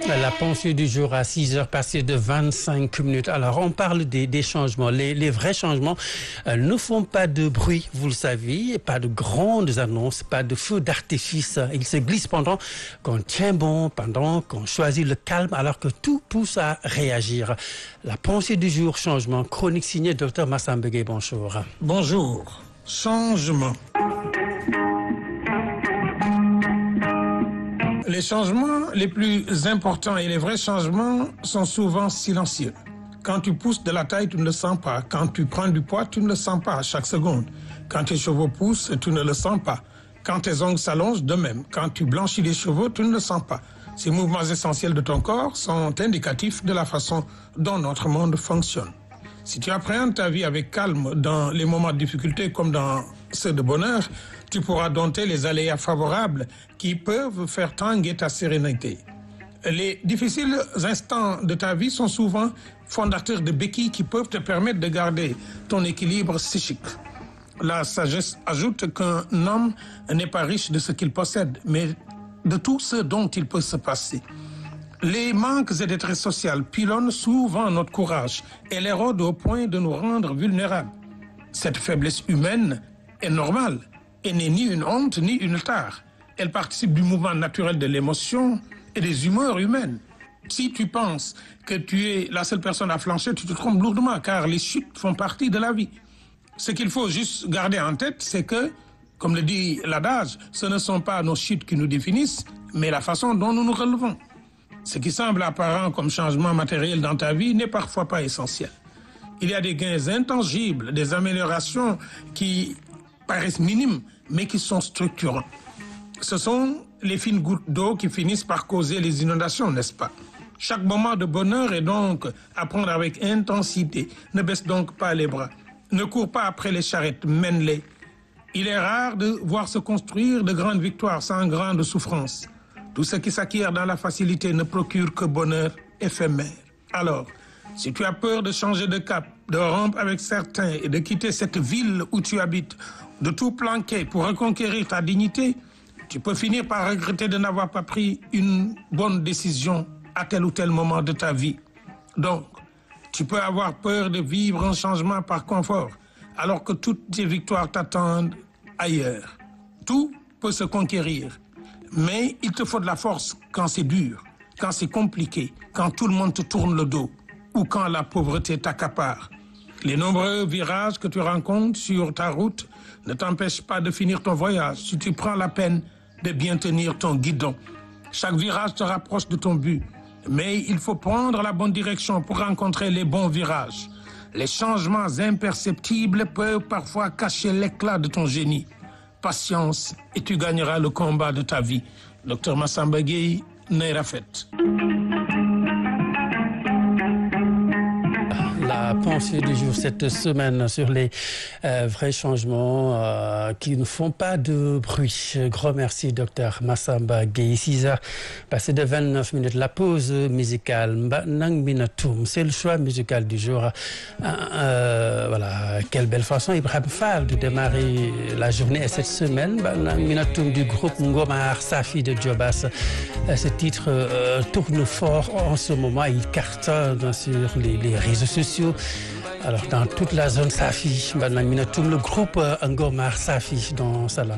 La pensée du jour à 6h passées de 25 minutes. Alors, on parle des changements. Les vrais changements ne font pas de bruit, vous le savez, pas de grandes annonces, pas de feux d'artifice. Ils se glissent pendant qu'on tient bon, pendant qu'on choisit le calme, alors que tout pousse à réagir. La pensée du jour, changement, chronique signée Dr Massamba Gueye, bonjour. Bonjour. Changement. Les changements les plus importants et les vrais changements sont souvent silencieux. Quand tu pousses de la taille, tu ne le sens pas. Quand tu prends du poids, tu ne le sens pas à chaque seconde. Quand tes cheveux poussent, tu ne le sens pas. Quand tes ongles s'allongent, de même. Quand tu blanchis les cheveux, tu ne le sens pas. Ces mouvements essentiels de ton corps sont indicatifs de la façon dont notre monde fonctionne. Si tu appréhendes ta vie avec calme dans les moments de difficulté comme dans ceux de bonheur, tu pourras dompter les aléas favorables qui peuvent faire tanguer ta sérénité. Les difficiles instants de ta vie sont souvent fondateurs de béquilles qui peuvent te permettre de garder ton équilibre psychique. La sagesse ajoute qu'un homme n'est pas riche de ce qu'il possède, mais de tout ce dont il peut se passer. Les manques et détresse sociale pilonnent souvent notre courage et l'érodent au point de nous rendre vulnérables. Cette faiblesse humaine est normale et n'est ni une honte ni une tare. Elle participe du mouvement naturel de l'émotion et des humeurs humaines. Si tu penses que tu es la seule personne à flancher, tu te trompes lourdement car les chutes font partie de la vie. Ce qu'il faut juste garder en tête, c'est que, comme le dit l'adage, ce ne sont pas nos chutes qui nous définissent, mais la façon dont nous nous relevons. Ce qui semble apparent comme changement matériel dans ta vie n'est parfois pas essentiel. Il y a des gains intangibles, des améliorations qui paraissent minimes, mais qui sont structurants. Ce sont les fines gouttes d'eau qui finissent par causer les inondations, n'est-ce pas? Chaque moment de bonheur est donc à prendre avec intensité. Ne baisse donc pas les bras. Ne cours pas après les charrettes, mène-les. Il est rare de voir se construire de grandes victoires sans grande souffrance. Tout ce qui s'acquiert dans la facilité ne procure que bonheur éphémère. Alors, si tu as peur de changer de cap, de rompre avec certains et de quitter cette ville où tu habites, de tout planquer pour reconquérir ta dignité, tu peux finir par regretter de n'avoir pas pris une bonne décision à tel ou tel moment de ta vie. Donc, tu peux avoir peur de vivre un changement par confort, alors que toutes tes victoires t'attendent ailleurs. Tout peut se conquérir. Mais il te faut de la force quand c'est dur, quand c'est compliqué, quand tout le monde te tourne le dos ou quand la pauvreté t'accapare. Les nombreux virages que tu rencontres sur ta route ne t'empêchent pas de finir ton voyage si tu prends la peine de bien tenir ton guidon. Chaque virage te rapproche de ton but, mais il faut prendre la bonne direction pour rencontrer les bons virages. Les changements imperceptibles peuvent parfois cacher l'éclat de ton génie. Patience et tu gagneras le combat de ta vie. Dr Massamba Gueye, Nairafet. La pensée du jour cette semaine sur les vrais changements qui ne font pas de bruit. Grand merci Dr Massamba Gueye. 6h passé de 29 minutes. La pause musicale Nang Minatoum, c'est le choix musical du jour. Voilà, quelle belle façon Ibrahim Fall de démarrer la journée et cette semaine. Nang Minatoum du groupe Ngomar Safi de Djobas. Ce titre tourne fort en ce moment. Il cartonne sur les réseaux sociaux. Alors, dans toute la zone Safi, le groupe Ngomar Safi dans sa langue.